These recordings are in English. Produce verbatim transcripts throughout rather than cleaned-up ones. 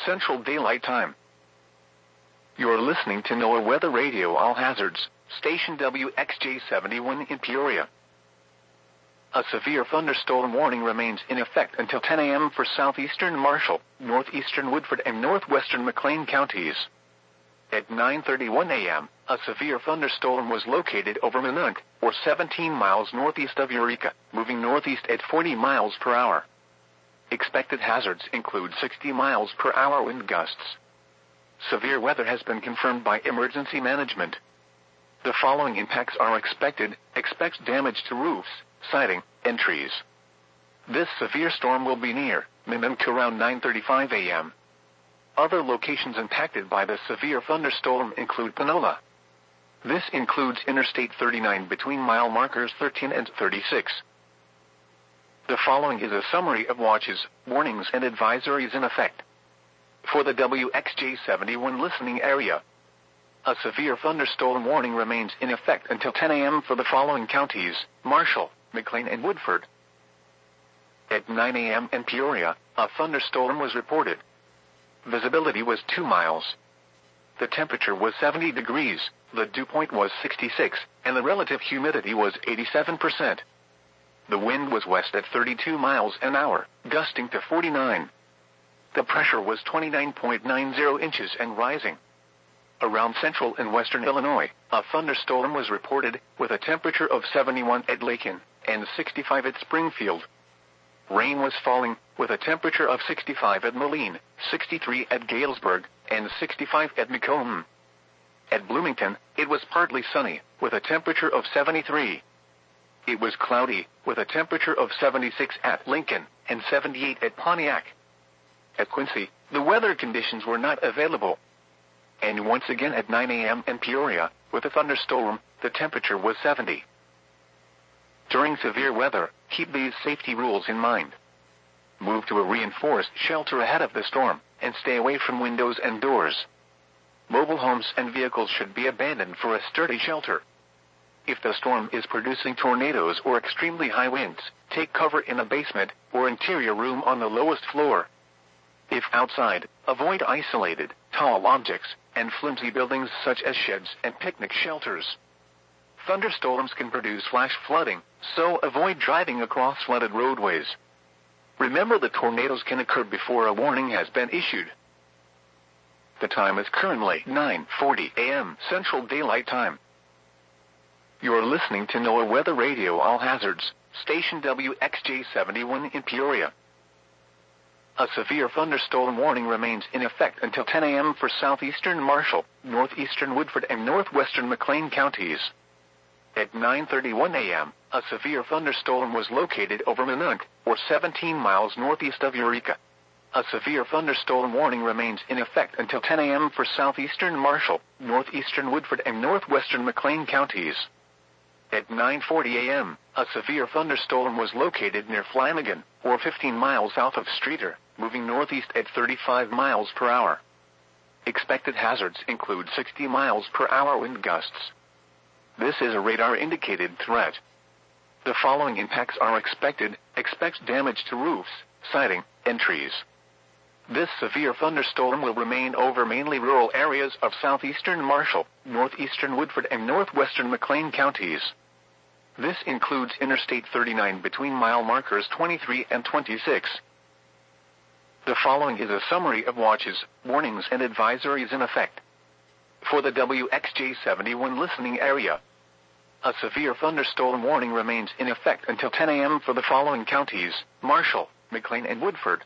Central Daylight Time. You're listening to NOAA Weather Radio All Hazards, station W X J seventy-one in Peoria. A severe thunderstorm warning remains in effect until ten a m for southeastern Marshall, northeastern Woodford, and northwestern McLean counties. At nine thirty-one a m, a severe thunderstorm was located over Minooka, or seventeen miles northeast of Eureka, moving northeast at forty miles per hour. Expected hazards include sixty miles per hour wind gusts. Severe weather has been confirmed by emergency management. The following impacts are expected. Expect damage to roofs, siding, and trees. This severe storm will be near Minooka around nine thirty-five a m Other locations impacted by the severe thunderstorm include Panola. This includes Interstate thirty-nine between mile markers thirteen and thirty-six. The following is a summary of watches, warnings, and advisories in effect. For the W X J seventy-one listening area, a severe thunderstorm warning remains in effect until ten a m for the following counties: Marshall, McLean, and Woodford. At nine a m in Peoria, a thunderstorm was reported. Visibility was two miles. The temperature was seventy degrees, the dew point was sixty-six, and the relative humidity was eighty-seven percent. The wind was west at thirty-two miles an hour, gusting to forty-nine. The pressure was twenty-nine point nine zero inches and rising. Around central and western Illinois, a thunderstorm was reported, with a temperature of seventy-one at Lakin and sixty-five at Springfield. Rain was falling, with a temperature of sixty-five at Moline, sixty-three at Galesburg, and sixty-five at Macomb. At Bloomington, it was partly sunny, with a temperature of seventy-three. It was cloudy, with a temperature of seventy-six at Lincoln, and seventy-eight at Pontiac. At Quincy, the weather conditions were not available. And once again at nine a m in Peoria, with a thunderstorm, the temperature was seventy. During severe weather, keep these safety rules in mind. Move to a reinforced shelter ahead of the storm, and stay away from windows and doors. Mobile homes and vehicles should be abandoned for a sturdy shelter. If the storm is producing tornadoes or extremely high winds, take cover in a basement or interior room on the lowest floor. If outside, avoid isolated, tall objects, and flimsy buildings such as sheds and picnic shelters. Thunderstorms can produce flash flooding, so avoid driving across flooded roadways. Remember that tornadoes can occur before a warning has been issued. The time is currently nine forty a m Central Daylight Time. You are listening to NOAA Weather Radio All Hazards, station W X J seventy-one in Peoria. A severe thunderstorm warning remains in effect until ten a m for southeastern Marshall, northeastern Woodford, and northwestern McLean counties. At nine thirty-one a m, a severe thunderstorm was located over Minooka, or seventeen miles northeast of Eureka. A severe thunderstorm warning remains in effect until ten a m for southeastern Marshall, northeastern Woodford, and northwestern McLean counties. At nine forty a m, a severe thunderstorm was located near Flanagan, or fifteen miles south of Streator, moving northeast at thirty-five miles per hour. Expected hazards include sixty miles per hour wind gusts. This is a radar-indicated threat. The following impacts are expected. Expect damage to roofs, siding, and trees. This severe thunderstorm will remain over mainly rural areas of southeastern Marshall, northeastern Woodford, and northwestern McLean counties. This includes Interstate thirty-nine between mile markers twenty-three and twenty-six. The following is a summary of watches, warnings, and advisories in effect. For the W X J seventy-one listening area, a severe thunderstorm warning remains in effect until ten a m for the following counties: Marshall, McLean, and Woodford.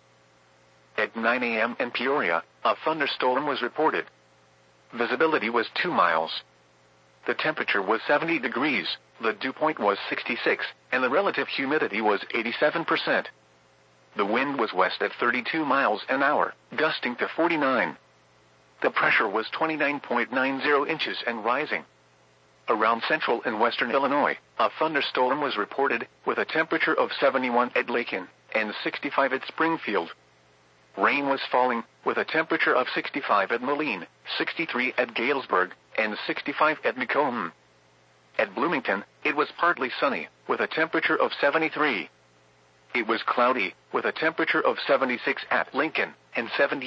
At nine a m in Peoria, a thunderstorm was reported. Visibility was two miles. The temperature was seventy degrees, the dew point was sixty-six, and the relative humidity was eighty-seven percent. The wind was west at thirty-two miles an hour, gusting to forty-nine. The pressure was twenty-nine point nine zero inches and rising. Around central and western Illinois, a thunderstorm was reported, with a temperature of seventy-one at Lakin and sixty-five at Springfield. Rain was falling, with a temperature of sixty-five at Moline, sixty-three at Galesburg, and sixty-five at Macomb. At Bloomington, it was partly sunny, with a temperature of seventy-three. It was cloudy, with a temperature of seventy-six at Lincoln, and seventy